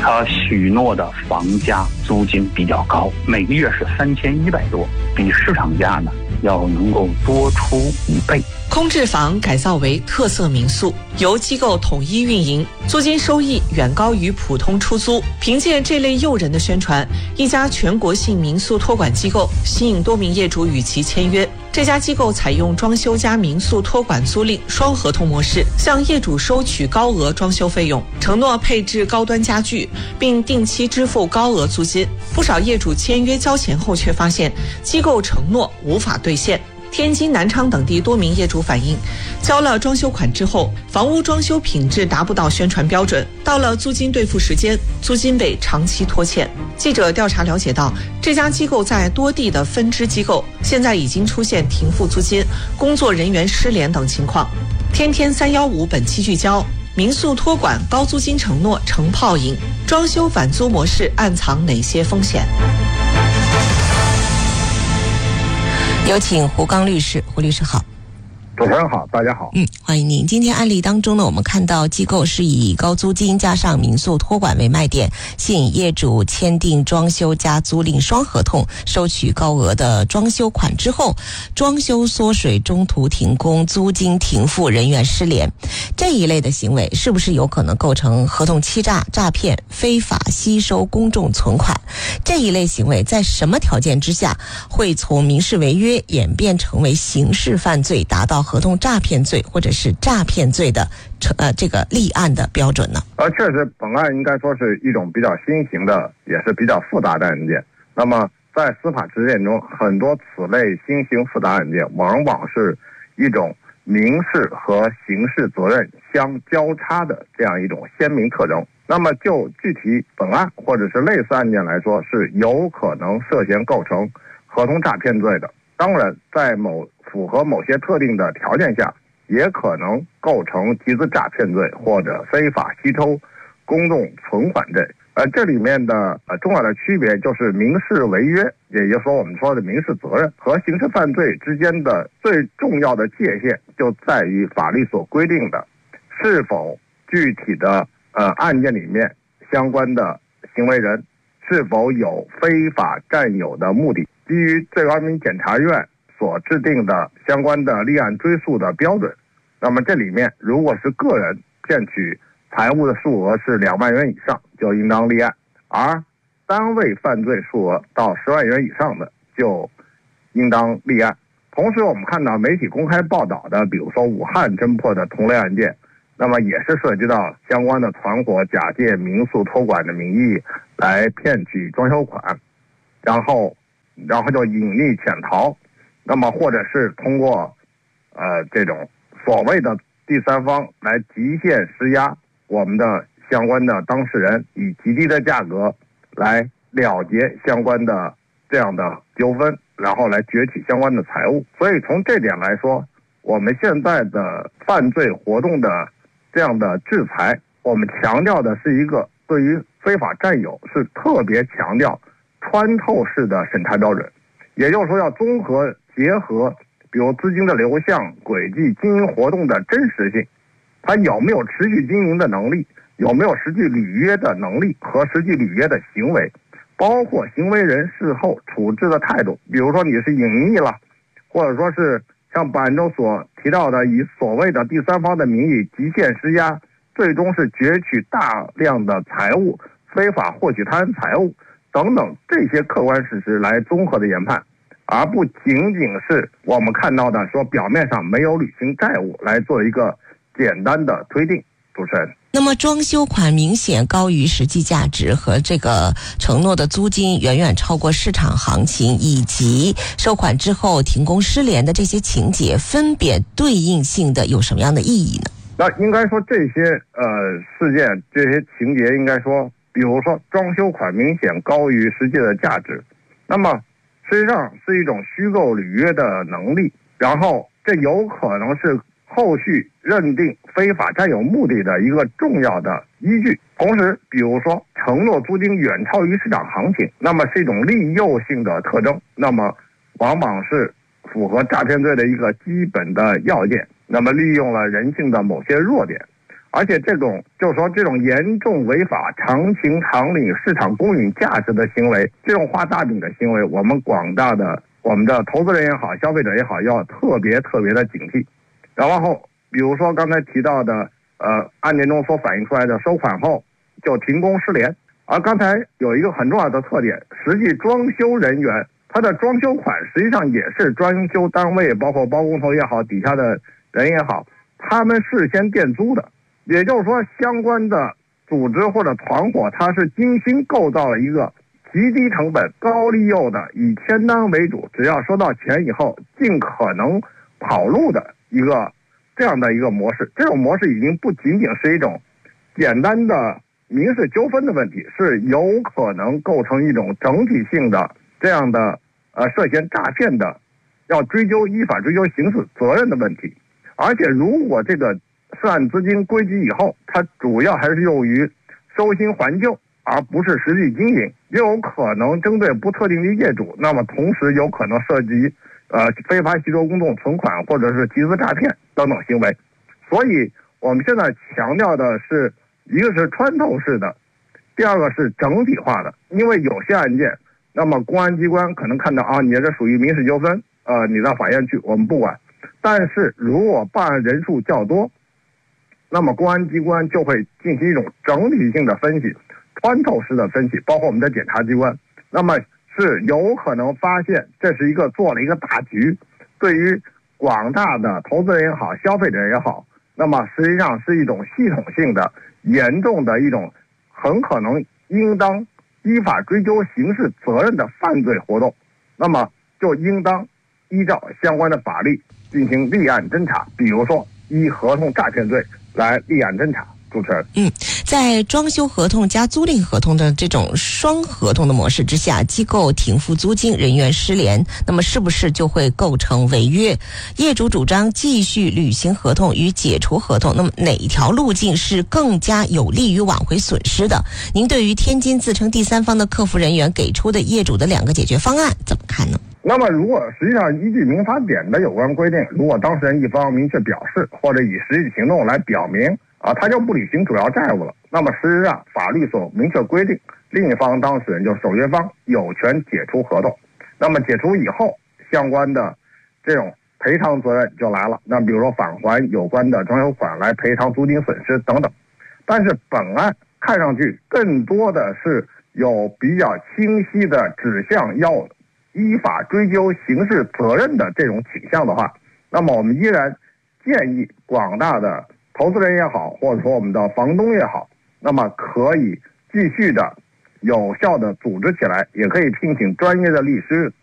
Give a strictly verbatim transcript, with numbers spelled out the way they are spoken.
他许诺的房价租金比较高，每个月是三千一百多，比市场价呢要能够多出一倍。 空置房改造为特色民宿，由机构统一运营，租金收益远高于普通出租。凭借这类诱人的宣传，一家全国性民宿托管机构吸引多名业主与其签约。这家机构采用装修加民宿托管租赁双合同模式，向业主收取高额装修费用，承诺配置高端家具，并定期支付高额租金。不少业主签约交钱后，却发现机构承诺无法兑现。天津、南昌等地多名业主反映，交了装修款之后，房屋装修品质达不到宣传标准，到了租金兑付时间，租金被长期拖欠。记者调查了解到，这家机构在多地的分支机构现在已经出现停付租金、工作人员失联等情况。天天三一五本期聚焦：民宿托管高租金承诺成泡影，装修返租模式暗藏哪些风险？有请胡刚律师。胡律师好。 主持人好，大家好。 嗯，欢迎您。今天案例当中呢，我们看到机构是以高租金加上民宿托管为卖点，吸引业主签订装修加租赁双合同，收取高额的装修款之后，装修缩水，中途停工，租金停付，人员失联。这一类的行为是不是有可能构成合同欺诈、诈骗、非法吸收公众存款？这一类行为在什么条件之下会从民事违约演变成为刑事犯罪，达到合同诈骗罪或者是诈骗罪的呃这个立案的标准呢？ 呃，确实，本案应该说是一种比较新型的，也是比较复杂的案件。那么在司法实践中，很多此类新型复杂案件，往往是一种民事和刑事责任相交叉的这样一种鲜明特征。那么就具体本案或者是类似案件来说，是有可能涉嫌构成合同诈骗罪的。当然，在某符合某些特定的条件下，也可能构成集资诈骗罪或者非法吸收公众存款罪。呃，这里面的呃重要的区别就是民事违约，也就是说我们说的民事责任和刑事犯罪之间的最重要的界限，就在于法律所规定的是否具体的呃案件里面相关的行为人是否有非法占有的目的。基于最高人民检察院所制定的相关的立案追诉的标准，那么这里面如果是个人骗取财物的数额是两万元以上，就应当立案；而单位犯罪数额到十万元以上的，就应当立案。同时，我们看到媒体公开报道的，比如说武汉侦破的同类案件，那么也是涉及到相关的团伙假借民宿托管的名义来骗取装修款，然后然后就隐匿潜逃，那么或者是通过呃这种所谓的第三方来极限施压我们的相关的当事人，以极低的价格来了结相关的这样的纠纷，然后来攫取相关的财物。所以从这点来说，我们现在的犯罪活动的这样的制裁，我们强调的是一个对于非法占有是特别强调穿透式的审查标准，也就是说要综合结合比如资金的流向、轨迹、经营活动的真实性，它有没有持续经营的能力，有没有实际履约的能力和实际履约的行为，包括行为人事后处置的态度，比如说你是隐匿了，或者说是像本案中所提到的以所谓的第三方的名义极限施压，最终是攫取大量的财物，非法获取他人财物等等这些客观事实来综合的研判，而不仅仅是我们看到的说表面上没有履行债务来做一个简单的推定。主持人， 那么装修款明显高于实际价值和这个承诺的租金远远超过市场行情，以及收款之后停工失联的这些情节，分别对应性的有什么样的意义呢？ 那应该说这些呃事件这些情节应该说，比如说装修款明显高于实际的价值，那么实际上是一种虚构履约的能力，然后这有可能是后续认定非法占有目的的一个重要的依据。同时比如说承诺租金远超于市场行情，那么是一种利诱性的特征，那么往往是符合诈骗罪的一个基本的要件，那么利用了人性的某些弱点。 而且这种就是说这种严重违法、常情常理、市场公允价值的行为，这种画大饼的行为，我们广大的我们的投资人也好，消费者也好，要特别特别的警惕。然后比如说刚才提到的呃案件中所反映出来的收款后就停工失联，而刚才有一个很重要的特点，实际装修人员他的装修款实际上也是装修单位包括包工头也好，底下的人也好，他们事先垫租的，也就是说相关的组织或者团伙它是精心构造了一个极低成本高利诱的以签单为主，只要收到钱以后尽可能跑路的一个这样的一个模式。这种模式已经不仅仅是一种简单的民事纠纷的问题，是有可能构成一种整体性的这样的呃涉嫌诈骗的要追究依法追究刑事责任的问题。而且如果这个涉案资金归集以后，它主要还是用于收新还旧，而不是实际经营，也有可能针对不特定的业主，那么同时有可能涉及呃非法吸收公众存款或者是集资诈骗等等行为。所以我们现在强调的是，一个是穿透式的，第二个是整体化的。因为有些案件，那么公安机关可能看到啊，你这属于民事纠纷，呃，你到法院去，我们不管。但是如果办案人数较多，那么公安机关就会进行一种整体性的分析，穿透式的分析，包括我们的检察机关，那么是有可能发现这是一个做了一个大局，对于广大的投资人也好，消费者也好，那么实际上是一种系统性的严重的一种很可能应当依法追究刑事责任的犯罪活动，那么就应当依照相关的法律进行立案侦查，比如说依合同诈骗罪来立案侦查。主持人， 嗯，在装修合同加租赁合同的这种双合同的模式之下，机构停付租金，人员失联，那么是不是就会构成违约？业主主张继续履行合同与解除合同，那么哪一条路径是更加有利于挽回损失的？您对于天津自称第三方的客服人员给出的业主的两个解决方案怎么看呢？ 那么如果实际上依据民法典的有关规定，如果当事人一方明确表示或者以实际行动来表明啊，他就不履行主要债务了，那么实际上法律所明确规定，另一方当事人就是受约方有权解除合同。那么解除以后，相关的这种赔偿责任就来了，那比如说返还有关的装修款来赔偿租金损失等等。但是本案看上去更多的是有比较清晰的指向要依法追究刑事责任的这种倾向的话，那么我们依然建议广大的投资人也好，或者说我们的房东也好，那么可以继续的有效的组织起来，也可以聘请专业的律师